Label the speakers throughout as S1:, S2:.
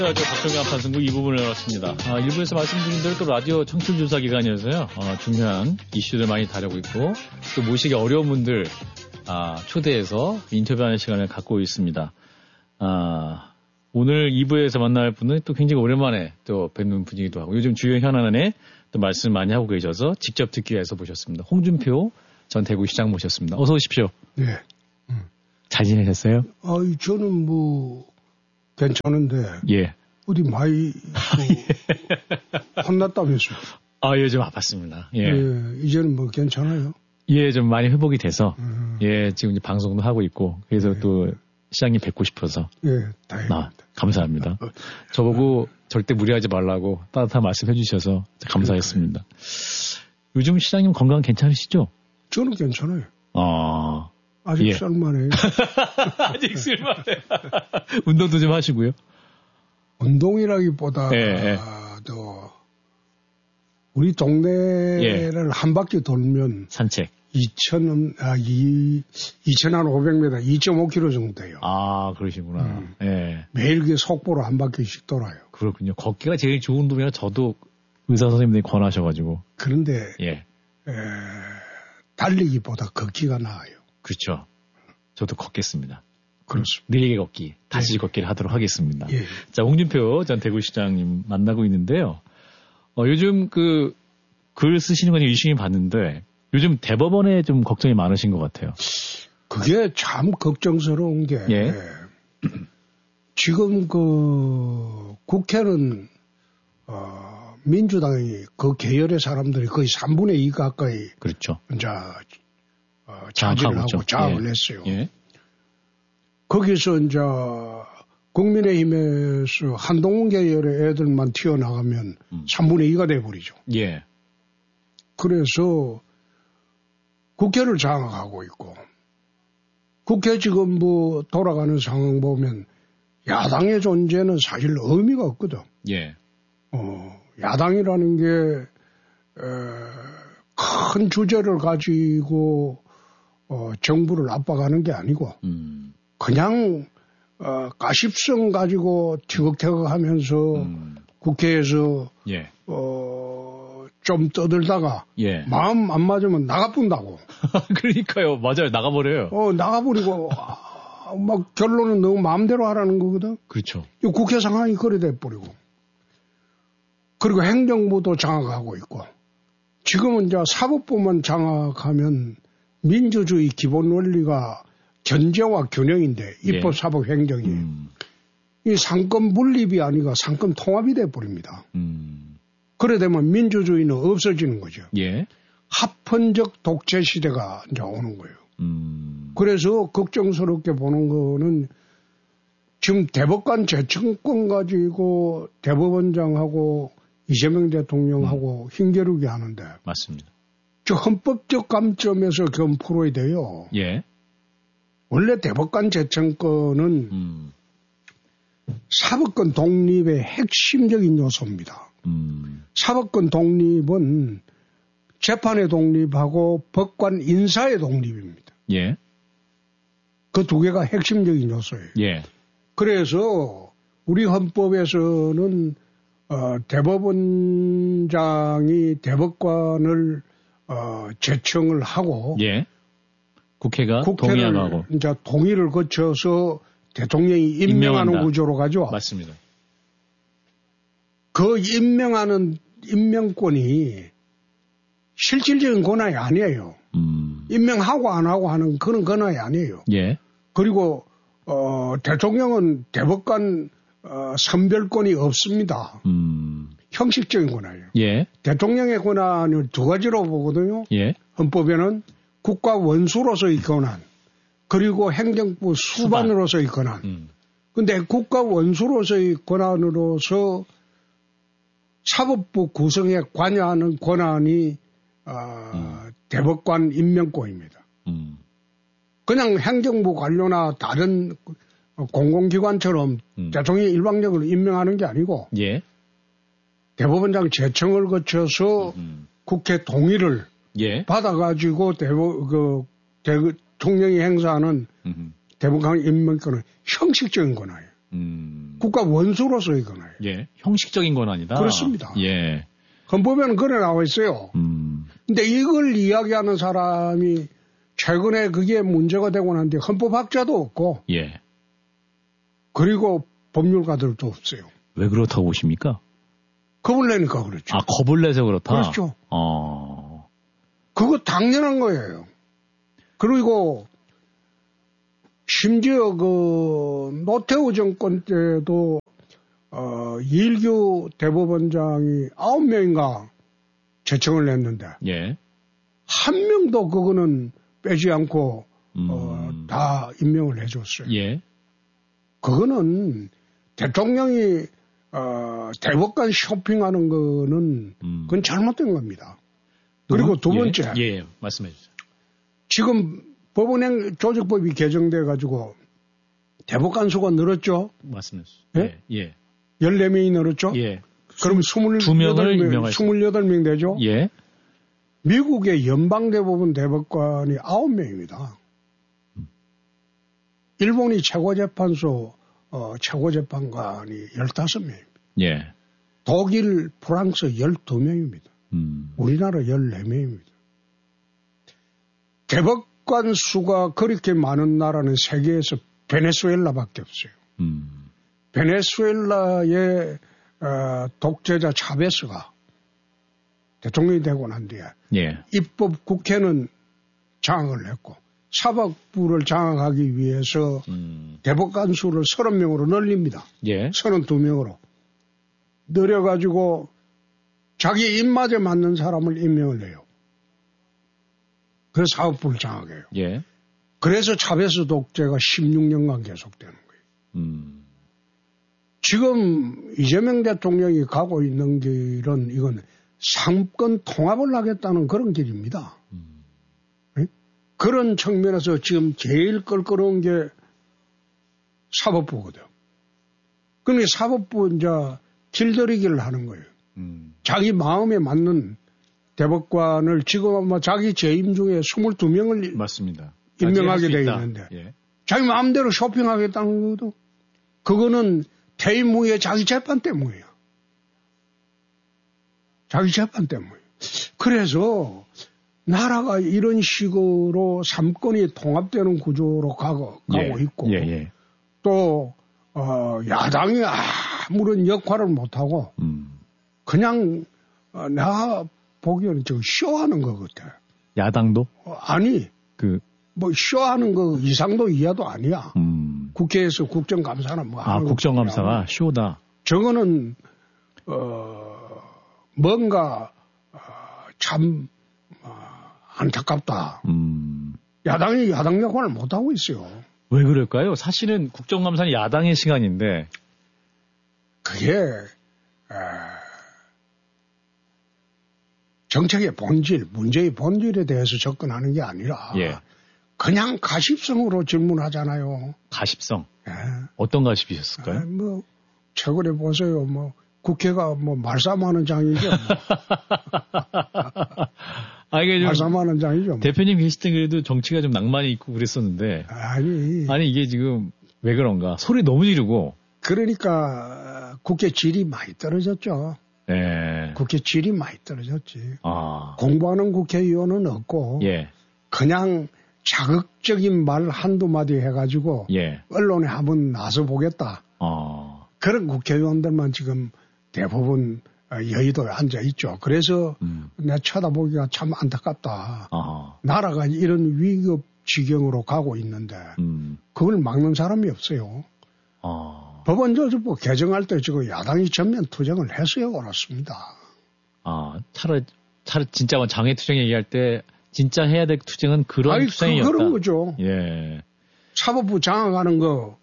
S1: 박정현 판승부 2부분을 열었습니다. 1부에서 말씀드린 대로 또 라디오 청취율 조사 기간이어서요. 중요한 이슈들 많이 다루고 있고 또 모시기 어려운 분들 초대해서 인터뷰하는 시간을 갖고 있습니다. 오늘 2부에서 만날 분은 또 굉장히 오랜만에 또 뵙는 분이기도 하고 요즘 주요 현안에 또 말씀 많이 하고 계셔서 직접 듣기 위해서 모셨습니다. 홍준표 전 대구시장 모셨습니다. 어서 오십시오.
S2: 네.
S1: 잘 지내셨어요?
S2: 저는 괜찮은데.
S1: 예.
S2: 어디 많이 혼났다면서요?
S1: 예, 좀 아팠습니다. 예.
S2: 이제는 괜찮아요?
S1: 예, 좀 많이 회복이 돼서 예, 지금 이제 방송도 하고 있고 그래서 또 시장님 뵙고 싶어서.
S2: 예, 다행입니다.
S1: 감사합니다. 저보고 절대 무리하지 말라고 따뜻한 말씀 해주셔서 감사했습니다. 요즘 시장님 건강 괜찮으시죠?
S2: 저는 괜찮아요. 아직
S1: 예.
S2: 쓸만해요.
S1: 아직 쓸만해요. 운동도 좀 하시고요.
S2: 운동이라기보다 우리 동네를 한 바퀴 돌면
S1: 산책.
S2: 2,500m, 2.5km 정도 돼요.
S1: 그러시구나. 예.
S2: 매일 그 속보로 한 바퀴씩 돌아요.
S1: 그렇군요. 걷기가 제일 좋은 운동이라 저도 의사 선생님들이 권하셔가지고.
S2: 그런데
S1: 예.
S2: 달리기보다 걷기가 나아요.
S1: 그렇죠. 저도 걷겠습니다.
S2: 그렇습니다.
S1: 느리게 걷기, 다시 걷기를 하도록 하겠습니다.
S2: 예.
S1: 자, 홍준표 전 대구시장님 만나고 있는데요. 요즘 글 쓰시는 건 유심히 봤는데 요즘 대법원에 좀 걱정이 많으신 것 같아요.
S2: 그게 참 걱정스러운 게 지금 국회는 민주당이 그 계열의 사람들이 거의 3분의 2 가까이
S1: 그렇죠.
S2: 이제 차지를 하고 장악을 했어요.
S1: 예.
S2: 거기서 이제 국민의힘에서 한동훈 계열의 애들만 튀어나가면 3분의 2가 돼버리죠.
S1: 예.
S2: 그래서 국회를 장악하고 있고 국회 지금 돌아가는 상황 보면 야당의 존재는 사실 의미가 없거든.
S1: 예.
S2: 야당이라는 게 큰 주제를 가지고 정부를 압박하는 게 아니고 그냥 가십성 가지고 티격태격하면서 국회에서 좀 떠들다가 마음 안 맞으면 나가뿐다고.
S1: 그러니까요. 맞아요. 나가버려요.
S2: 나가버리고 막 결론은 너무 마음대로 하라는 거거든.
S1: 그렇죠.
S2: 국회 상황이 그래 돼버리고. 그리고 행정부도 장악하고 있고. 지금은 이제 사법부만 장악하면 민주주의 기본 원리가 견제와 균형인데 입법, 사법, 행정이 이 상권 분립이 아니라 상권 통합이 돼버립니다. 그래 되면 민주주의는 없어지는 거죠.
S1: 예.
S2: 합헌적 독재 시대가 이제 오는 거예요. 그래서 걱정스럽게 보는 거는 지금 대법관 재청권 가지고 대법원장하고 이재명 대통령하고 힘겨루기 하는데.
S1: 맞습니다.
S2: 저 헌법적 관점에서 그건 풀어야 돼요.
S1: 예.
S2: 원래 대법관 재청권은 사법권 독립의 핵심적인 요소입니다. 사법권 독립은 재판의 독립하고 법관 인사의 독립입니다.
S1: 예.
S2: 그 두 개가 핵심적인 요소예요.
S1: 예.
S2: 그래서 우리 헌법에서는 대법원장이 대법관을 제청을 하고
S1: 국회가 동의하고
S2: 이제 동의를 거쳐서 대통령이 임명하는 구조로 가죠.
S1: 맞습니다.
S2: 그 임명하는 임명권이 실질적인 권한이 아니에요. 임명하고 안 하고 하는 그런 권한이 아니에요.
S1: 예.
S2: 그리고 대통령은 대법관 선별권이 없습니다. 형식적인 권한이에요.
S1: 예.
S2: 대통령의 권한을 두 가지로 보거든요.
S1: 예.
S2: 헌법에는 국가 원수로서의 권한, 그리고 행정부 수반으로서의 권한. 근데 국가 원수로서의 권한으로서 사법부 구성에 관여하는 권한이 대법관 임명권입니다. 그냥 행정부 관료나 다른 공공기관처럼 대통령이 일방적으로 임명하는 게 아니고 대법원장 제청을 거쳐서 국회 동의를 받아가지고 대통령이 행사하는 대법관 임명권은 형식적인 권한이에요. 국가 원수로서의 권한이에요.
S1: 예. 형식적인 권한이다.
S2: 그렇습니다.
S1: 예.
S2: 헌법에는 그래 나와 있어요. 근데 이걸 이야기하는 사람이 최근에 그게 문제가 되고 난데 헌법학자도 없고.
S1: 예.
S2: 그리고 법률가들도 없어요.
S1: 왜 그렇다고 보십니까?
S2: 겁을 내니까 그렇죠.
S1: 아, 겁을 내서 그렇다?
S2: 그렇죠. 그거 당연한 거예요. 그리고 심지어 그 노태우 정권 때도 이일규 대법원장이 9명인가 제청을 냈는데
S1: 예.
S2: 한 명도 그거는 빼지 않고 다 임명을 해줬어요.
S1: 예.
S2: 그거는 대통령이 대법관 쇼핑하는 거는 그건 잘못된 겁니다. 그리고 두 번째.
S1: 예, 말씀해 주세요.
S2: 지금 법원행 조직법이 개정돼 가지고 대법관 수가 늘었죠.
S1: 맞습니다.
S2: 예?
S1: 예.
S2: 14명이 늘었죠.
S1: 예.
S2: 그럼 28명 되죠.
S1: 예.
S2: 미국의 연방대법원 대법관이 9명입니다. 일본이 최고재판소 최고재판관이 15명입니다.
S1: 예.
S2: 독일, 프랑스 12명입니다. 우리나라 14명입니다. 대법관 수가 그렇게 많은 나라는 세계에서 베네수엘라밖에 없어요. 베네수엘라의 독재자 차베스가 대통령이 되고 난 뒤에
S1: 예. 입법
S2: 국회는 장악을 했고 사법부를 장악하기 위해서 대법관 수를 30명으로 늘립니다.
S1: 예.
S2: 32명으로. 늘려가지고 자기 입맛에 맞는 사람을 임명을 해요. 그래서 사법부를 장악해요.
S1: 예.
S2: 그래서 차베스 독재가 16년간 계속되는 거예요. 지금 이재명 대통령이 가고 있는 길은 이건 상권 통합을 하겠다는 그런 길입니다. 네? 그런 측면에서 지금 제일 껄끄러운 게 사법부거든. 그러니까 사법부 이제 길들이기를 하는 거예요. 자기 마음에 맞는 대법관을 지금 아마 자기 재임 중에 22명을
S1: 맞습니다.
S2: 임명하게 되어 있는데
S1: 예.
S2: 자기 마음대로 쇼핑하겠다는 것도 그거는 퇴임 후에 자기 재판 때문이에요. 자기 재판 때문이에요. 그래서 나라가 이런 식으로 삼권이 통합되는 구조로 가고 있고 또 야당이 아무런 역할을 못하고 그냥 내가 보기에는 저 쇼하는 것 같아.
S1: 야당도?
S2: 아니 뭐 쇼하는 거 이상도 이하도 아니야. 국회에서 국정감사나 뭐 하는
S1: 국정감사가 쇼다.
S2: 저거는 뭔가 참 안타깝다. 야당이 야당 역할을 못 하고 있어요.
S1: 왜 그럴까요? 사실은 국정감사는 야당의 시간인데
S2: 그게 정책의 본질, 문제의 본질에 대해서 접근하는 게 아니라
S1: 예.
S2: 그냥 가십성으로 질문하잖아요.
S1: 가십성?
S2: 예.
S1: 어떤 가십이셨을까요?
S2: 뭐 최근에 보세요. 뭐 국회가 뭐 말싸움하는 장이죠.
S1: 이게
S2: 말싸움하는 장이죠.
S1: 대표님 계실 때 그래도 정치가 좀 낭만이 있고 그랬었는데 아니 이게 지금 왜 그런가? 소리 너무 지르고
S2: 그러니까 국회 질이 많이 떨어졌죠.
S1: 예.
S2: 국회 질이 많이 떨어졌지.
S1: 아.
S2: 공부하는 국회의원은 없고
S1: 예.
S2: 그냥 자극적인 말 한두 마디 해가지고
S1: 예.
S2: 언론에 한번 나서 보겠다. 그런 국회의원들만 지금 대부분 여의도에 앉아 있죠. 그래서 내 쳐다보기가 참 안타깝다. 나라가 이런 위급 지경으로 가고 있는데 그걸 막는 사람이 없어요. 법원조직법 개정할 때 지금 야당이 전면 투쟁을 했어요. 그렇습니다.
S1: 차라리 진짜 장애 투쟁 얘기할 때 진짜 해야 될 투쟁은 그런 투쟁이었다.
S2: 그런 거죠.
S1: 예.
S2: 사법부 장악하는 거.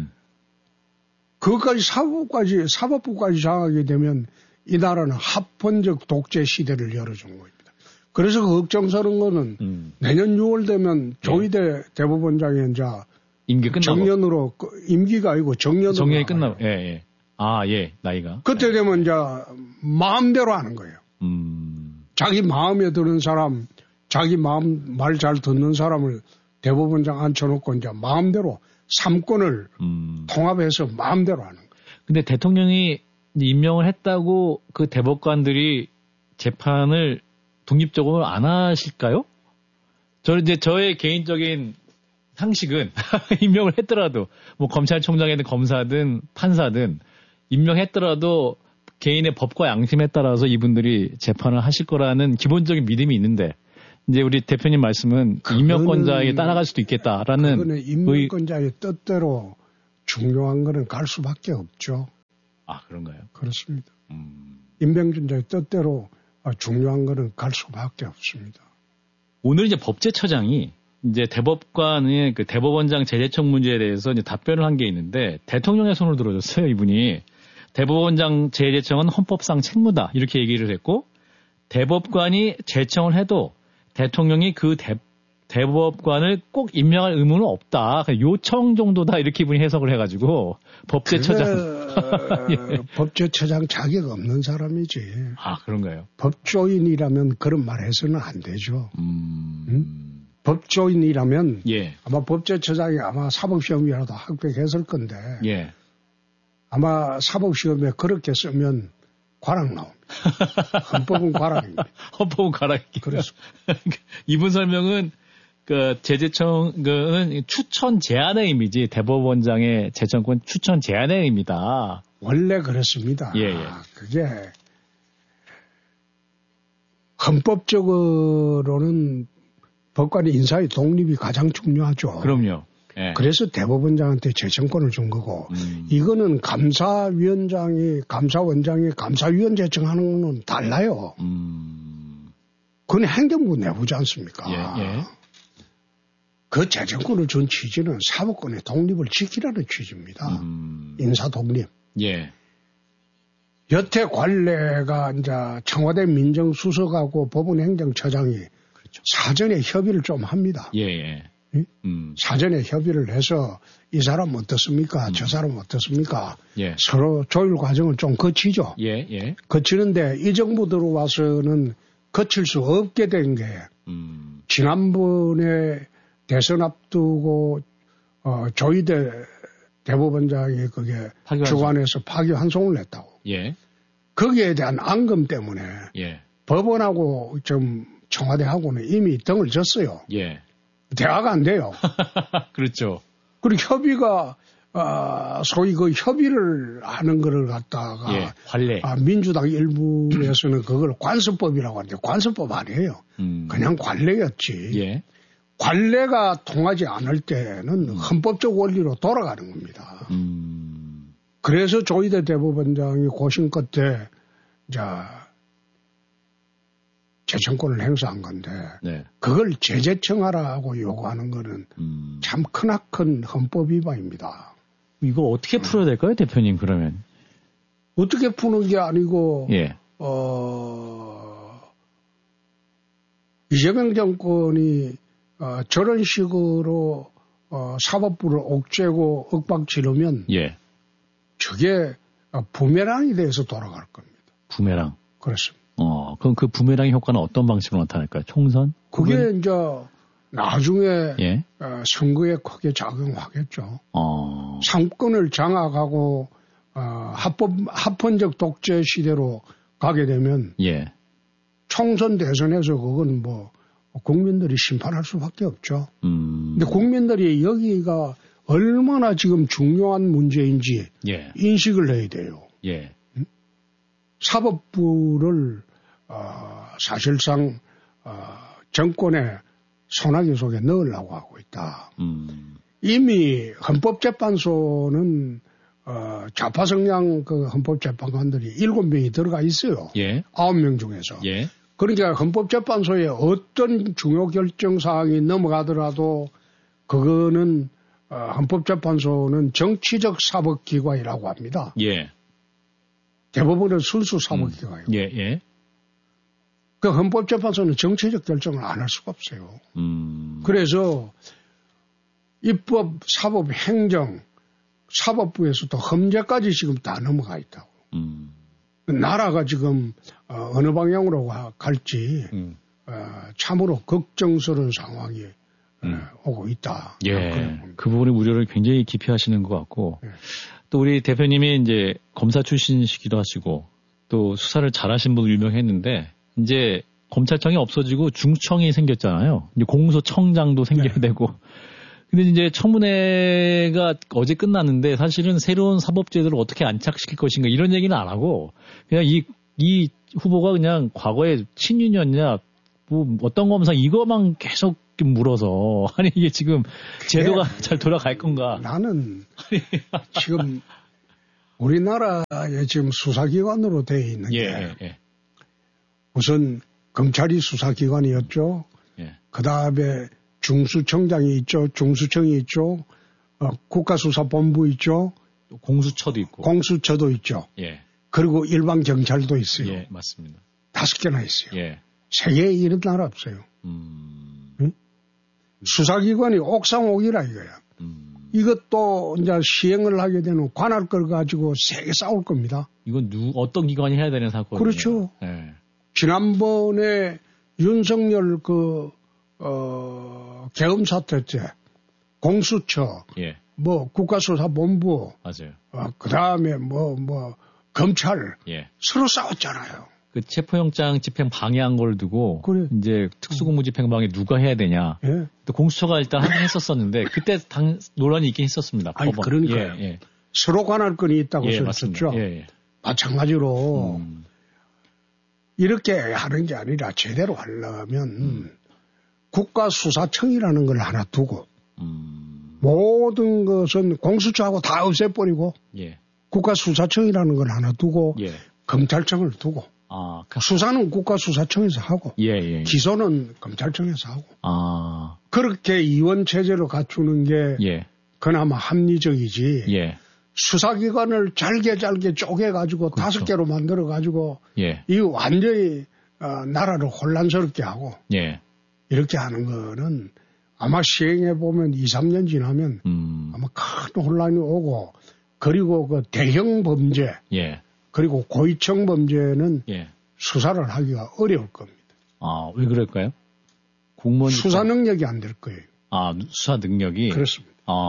S2: 그것까지 사법부까지 장악하게 되면 이 나라는 합헌적 독재 시대를 열어준 겁니다. 그래서 걱정스러운 거는 내년 6월 되면 조희대 대법원장이 이제
S1: 임기 끝나고
S2: 정년으로 임기가 아니고 정년으로
S1: 정년이 끝나고 예. 나이가
S2: 그때 되면 이제 마음대로 하는 거예요. 자기 마음에 드는 사람, 자기 마음 말 잘 듣는 사람을 대법원장 앉혀놓고 이제 마음대로 3권을 통합해서 마음대로 하는 거예요.
S1: 근데 대통령이 임명을 했다고 그 대법관들이 재판을 독립적으로 안 하실까요? 저의 개인적인 상식은 임명을 했더라도 뭐 검찰총장이든 검사든 판사든 임명했더라도 개인의 법과 양심에 따라서 이분들이 재판을 하실 거라는 기본적인 믿음이 있는데 이제 우리 대표님 말씀은 임명권자에게 따라갈 수도 있겠다라는
S2: 그거는 임명권자의 뜻대로 중요한 거는 갈 수밖에 없죠.
S1: 아, 그런가요?
S2: 그렇습니다. 임명권자의 뜻대로 중요한 거는 갈 수밖에 없습니다.
S1: 오늘 이제 법제처장이 이제 대법관의 그 대법원장 재제청 문제에 대해서 이제 답변을 한 게 있는데 대통령의 손을 들어줬어요, 이분이. 대법원장 재제청은 헌법상 책무다. 이렇게 얘기를 했고 대법관이 제청을 해도 대통령이 그 대법관을 꼭 임명할 의무는 없다. 요청 정도다. 이렇게 이분이 해석을 해가지고 법제처장.
S2: 예. 법제처장 자격 없는 사람이지.
S1: 아, 그런가요?
S2: 법조인이라면 그런 말 해서는 안 되죠. 응? 법조인이라면
S1: 예.
S2: 아마 법제처장이 아마 사법시험이라도 합격했을 건데
S1: 예.
S2: 아마 사법시험에 그렇게 쓰면 과락 나옵니다. 헌법은 과락입니다.
S1: 헌법은 과락이.
S2: 그렇습니다.
S1: 이분 설명은 그 재제청은 추천 제안의 의미지 대법원장의 재청권 추천 제안의 의미다.
S2: 원래 그렇습니다.
S1: 예, 예.
S2: 그게 헌법적으로는 법관의 인사의 독립이 가장 중요하죠.
S1: 그럼요. 예.
S2: 그래서 대법원장한테 재청권을 준 거고 이거는 감사원장이 감사위원 제청하는 거는 달라요. 그건 행정부 내부지 않습니까?
S1: 예, 예.
S2: 그 재청권을 준 취지는 사법권의 독립을 지키라는 취지입니다. 인사 독립.
S1: 예.
S2: 여태 관례가 이제 청와대 민정수석하고 법원행정처장이 그렇죠. 사전에 협의를 좀 합니다.
S1: 예, 예.
S2: 사전에 협의를 해서 이 사람 어떻습니까? 저 사람 어떻습니까?
S1: 예.
S2: 서로 조율 과정을 좀 거치죠.
S1: 예, 예.
S2: 거치는데 이 정부 들어와서는 거칠 수 없게 된 게 지난번에 대선 앞두고 조희대 대법원장이 그게 주관해서 파기환송을 냈다고.
S1: 예.
S2: 거기에 대한 앙금 때문에
S1: 예.
S2: 법원하고 좀 청와대하고는 이미 등을 졌어요.
S1: 예.
S2: 대화가 안 돼요.
S1: 그렇죠.
S2: 그리고 협의가 소위 그 협의를 하는 거를 갖다가
S1: 예, 관례.
S2: 민주당 일부에서는 그걸 관습법이라고 하는데 관습법 아니에요. 그냥 관례였지.
S1: 예.
S2: 관례가 통하지 않을 때는 헌법적 원리로 돌아가는 겁니다. 그래서 조희대 대법원장이 고심 끝에 재청권을 행사한 건데
S1: 네.
S2: 그걸 재제청하라고 요구하는 거는 참 크나큰 헌법 위반입니다.
S1: 이거 어떻게 풀어야 될까요, 대표님? 그러면
S2: 어떻게 푸는 게 아니고
S1: 예.
S2: 이재명 정권이 저런 식으로 사법부를 옥죄고 윽박지르면
S1: 예.
S2: 저게 부메랑이 돼서 돌아갈 겁니다.
S1: 부메랑.
S2: 그렇습니다.
S1: 그럼 그 부메랑의 효과는 어떤 방식으로 나타날까요? 총선?
S2: 그게 이제 나중에
S1: 예.
S2: 선거에 크게 작용하겠죠. 상권을 장악하고 합헌적 독재 시대로 가게 되면
S1: 예.
S2: 총선 대선에서 그건 뭐 국민들이 심판할 수밖에 없죠. 근데 국민들이 여기가 얼마나 지금 중요한 문제인지
S1: 예.
S2: 인식을 해야 돼요.
S1: 예.
S2: 사법부를 사실상 정권의 소나기 속에 넣으려고 하고 있다. 이미 헌법재판소는 좌파 성향 그 헌법재판관들이 7명이 들어가 있어요.
S1: 예.
S2: 9명 중에서.
S1: 예.
S2: 그러니까 헌법재판소에 어떤 중요 결정 사항이 넘어가더라도 그거는 헌법재판소는 정치적 사법기관이라고 합니다.
S1: 예.
S2: 대법원은 순수 사법기관이고.
S1: 예, 예.
S2: 그 헌법재판소는 정치적 결정을 안 할 수가 없어요. 그래서 입법, 사법, 행정, 사법부에서도 험제까지 지금 다 넘어가 있다고. 나라가 지금 어느 방향으로 갈지 참으로 걱정스러운 상황이 오고 있다.
S1: 예. 그 부분의 우려를 굉장히 깊이 하시는 것 같고, 또 우리 대표님이 이제 검사 출신이시기도 하시고, 또 수사를 잘하신 분으로 유명했는데, 이제 검찰청이 없어지고 중청이 생겼잖아요. 이제 공소청장도 생겨야 되고. 근데 이제 청문회가 어제 끝났는데 사실은 새로운 사법제도를 어떻게 안착시킬 것인가 이런 얘기는 안 하고, 그냥 이 후보가 그냥 과거에 친윤이었냐, 뭐 어떤 검사 이거만 계속 물어서 아니 이게 지금 제도가 잘 돌아갈 건가?
S2: 나는 지금 우리나라에 지금 수사기관으로 되어 있는 게 우선 검찰이 수사기관이었죠. 그 다음에 중수청장이 있죠. 중수청이 있죠. 국가수사본부 있죠.
S1: 공수처도 있고.
S2: 공수처도 있죠. 그리고 일반 경찰도 있어요.
S1: 예, 맞습니다.
S2: 5개나 있어요. 세계에 이런 나라 없어요. 응? 수사기관이 옥상옥이라 이거야. 이것도 이제 시행을 하게 되는 관할 걸 가지고 세게 싸울 겁니다.
S1: 이건 어떤 기관이 해야 되는 사건이에요?
S2: 그렇죠. 지난번에 윤석열 계엄 사태 때 공수처, 뭐 국가수사본부,
S1: 맞아요.
S2: 그 다음에 검찰 서로 싸웠잖아요.
S1: 그 체포영장 집행 방해한 걸 두고 이제 특수공무 집행 방해 누가 해야 되냐. 또 공수처가 일단 하긴 했었었는데 그때 논란이 있긴 했었습니다.
S2: 아니 그러니까 서로 관할권이 있다고 썼었죠. 마찬가지로 이렇게 하는 게 아니라 제대로 하려면 국가수사청이라는 걸 하나 두고 모든 것은 공수처하고 다 없애버리고 국가수사청이라는 걸 하나 두고 검찰청을 두고 수사는 국가수사청에서 하고 기소는 검찰청에서 하고 그렇게 이원체제로 갖추는 게 그나마 합리적이지 수사기관을 잘게 쪼개가지고 5개로 만들어가지고 이 완전히 나라를 혼란스럽게 하고 이렇게 하는 거는 아마 시행해보면 2, 3년 지나면 아마 큰 혼란이 오고 그리고 그 대형 범죄 그리고 고위층 범죄는 수사를 하기가 어려울 겁니다.
S1: 왜 그럴까요?
S2: 수사 능력이 안 될 거예요.
S1: 수사 능력이?
S2: 그렇습니다.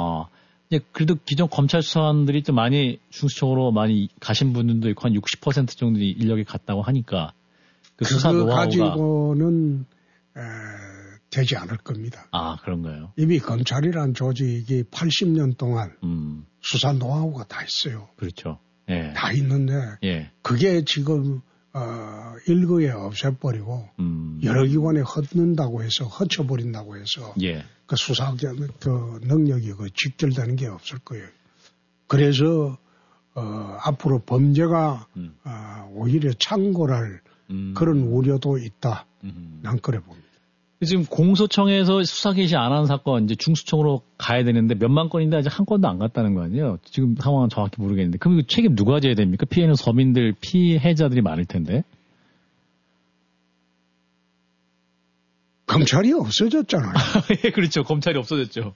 S1: 그래도 기존 검찰 수사관들이 좀 많이 중수청으로 많이 가신 분들도 있고 한 60% 정도 인력이 갔다고 하니까 그 수사 노하우가 가지고는
S2: 되지 않을 겁니다.
S1: 그런가요?
S2: 이미 검찰이란 조직이 80년 동안 수사 노하우가 다 있어요.
S1: 그렇죠.
S2: 다 있는데 그게 지금 일거에 없애버리고 여러 기관에 헛는다고 해서 허쳐버린다고 해서 그 수사 그 능력이 직결되는 게 없을 거예요. 그래서 앞으로 범죄가 오히려 창궐할 그런 우려도 있다. 난 그래 봅니다.
S1: 지금 공소청에서 수사 개시 안 한 사건 이제 중수청으로 가야 되는데 몇만 건인데 아직 한 건도 안 갔다는 거 아니에요? 지금 상황은 정확히 모르겠는데 그럼 이거 책임 누가 져야 됩니까? 피해는 서민들, 피해자들이 많을 텐데.
S2: 검찰이 없어졌잖아요.
S1: 그렇죠. 검찰이 없어졌죠.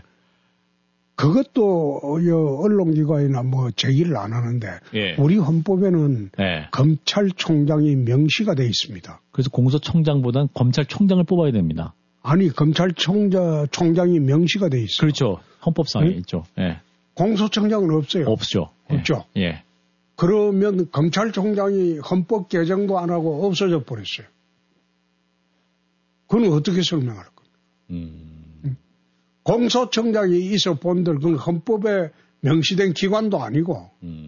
S2: 그것도 언론기관이나 제기를 안 하는데 우리 헌법에는 검찰총장이 명시가 돼 있습니다.
S1: 그래서 공소청장보단 검찰총장을 뽑아야 됩니다.
S2: 아니 검찰총장이 명시가 돼 있어요.
S1: 그렇죠. 헌법상에 있죠.
S2: 공소청장은 없어요.
S1: 없죠.
S2: 없죠. 그러면 검찰총장이 헌법 개정도 안 하고 없어져 버렸어요. 그건 어떻게 설명할 겁니까? 공소청장이 있어 본들 그건 헌법에 명시된 기관도 아니고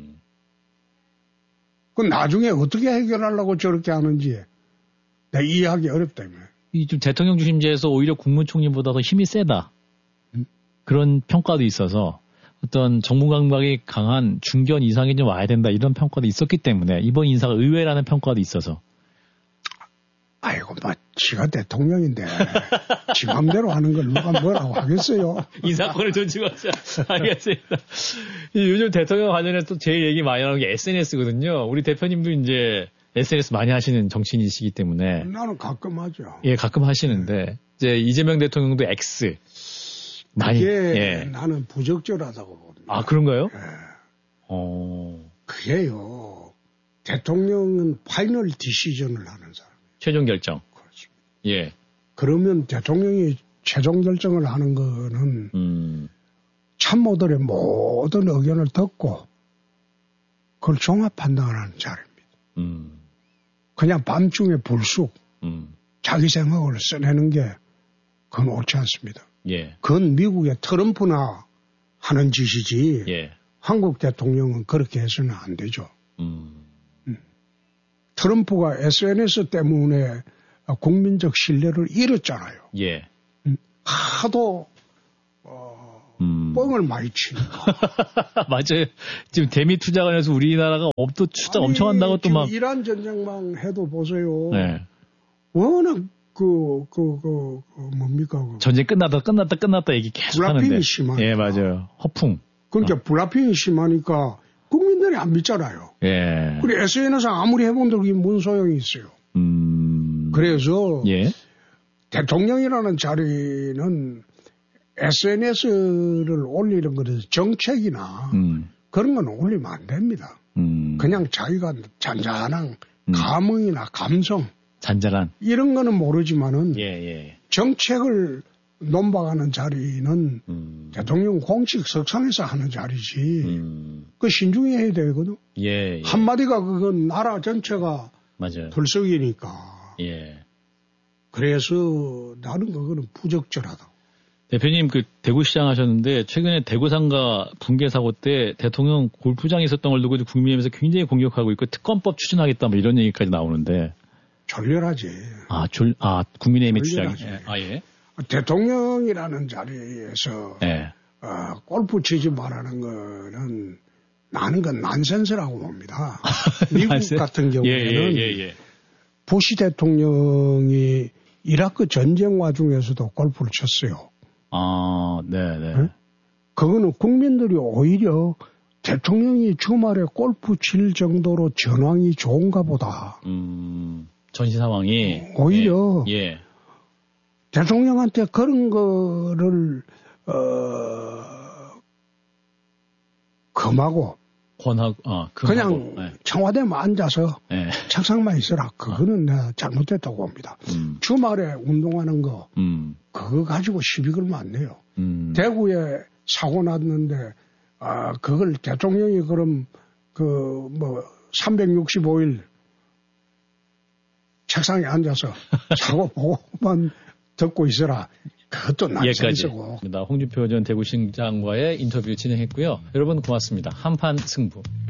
S2: 그건 나중에 어떻게 해결하려고 저렇게 하는지 내가 이해하기 어렵다며.
S1: 이 좀 대통령 중심제에서 오히려 국무총리보다 더 힘이 세다. 그런 평가도 있어서 어떤 정무 감각이 강한 중견 이상이 좀 와야 된다 이런 평가도 있었기 때문에 이번 인사가 의외라는 평가도 있어서.
S2: 아이고, 지가 대통령인데, 지 맘대로 하는 걸 누가 뭐라고 하겠어요?
S1: 인사권을 존중하자 알겠습니다. 요즘 대통령 관련해서 또 제일 얘기 많이 하는 게 SNS거든요. 우리 대표님도 이제 SNS 많이 하시는 정치인이시기 때문에.
S2: 나는 가끔 하죠.
S1: 가끔 하시는데, 이제 이재명 대통령도 X.
S2: 그게 나는 부적절하다고 봅니다.
S1: 그런가요?
S2: 그게요. 대통령은 파이널 디시전을 하는 사람.
S1: 최종 결정.
S2: 그렇죠. 그러면 대통령이 최종 결정을 하는 거는 참모들의 모든 의견을 듣고 그걸 종합 판단하는 자리입니다. 그냥 밤중에 불쑥 자기 생각을 써내는 게 그건 옳지 않습니다.
S1: 예.
S2: 그건 미국의 트럼프나 하는 짓이지
S1: 예.
S2: 한국 대통령은 그렇게 해서는 안 되죠. 트럼프가 SNS 때문에 국민적 신뢰를 잃었잖아요.
S1: 예.
S2: 하도 뻥을 많이 치니까.
S1: 맞아요. 지금 대미 투자관에서 우리나라가 업도 투자 엄청 한다고 또 막.
S2: 이란 전쟁만 해도 보세요.
S1: 네.
S2: 워낙 뭡니까.
S1: 전쟁 끝났다 얘기 계속 하는데.
S2: 블라핑이 심하니까.
S1: 예, 맞아요. 허풍.
S2: 그러니까 블라핑이 심하니까 국민들이 안 믿잖아요.
S1: 예.
S2: 그리고 SNS 아무리 해본들 무슨 소용이 있어요. 그래서
S1: 예.
S2: 대통령이라는 자리는 SNS를 올리는 것은 정책이나 그런 건 올리면 안 됩니다. 그냥 자기가 잔잔한 감흥이나 감성
S1: 잔잔한
S2: 이런 거는 모르지만은
S1: 예.
S2: 정책을 논박하는 자리는 대통령 공식 석상에서 하는 자리지. 그 신중히 해야 되거든.
S1: 예.
S2: 한마디가 그건 나라 전체가
S1: 맞아요.
S2: 들썩이니까.
S1: 예.
S2: 그래서 나는 그거는 부적절하다.
S1: 대표님 그 대구시장 하셨는데 최근에 대구상가 붕괴 사고 때 대통령 골프장에 있었던 걸 두고 국민의힘에서 굉장히 공격하고 있고 특검법 추진하겠다 뭐 이런 얘기까지 나오는데
S2: 졸렬하지.
S1: 국민의힘의 주장이. 예.
S2: 대통령이라는 자리에서
S1: 예.
S2: 골프 치지 말라는 거는 나는 건 난센스라고 봅니다. 미국 같은 경우에는
S1: 예.
S2: 부시 대통령이 이라크 전쟁 와중에서도 골프를 쳤어요.
S1: 네.
S2: 네? 그거는 국민들이 오히려 대통령이 주말에 골프 칠 정도로 전황이 좋은가 보다.
S1: 전시 상황이
S2: 오히려
S1: 예.
S2: 대통령한테 그런 거를 금하고 그냥 청와대만 앉아서 책상만 있어라. 그거는 내가 잘못됐다고 봅니다. 주말에 운동하는 거 그거 가지고 시비 걸면 안 돼요. 대구에 사고 났는데 그걸 대통령이 그럼 365일 책상에 앉아서 사고 보고만 듣고 있어라. 그것도 난센스고.
S1: 홍준표 전 대구시장과의 인터뷰 진행했고요. 여러분 고맙습니다. 한판 승부.